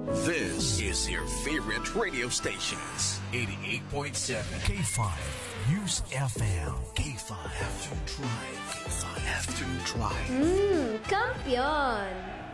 This is your favorite radio stations. 88.7 K5 News FM. K5 After Drive. K5 After Drive. Kampiyon!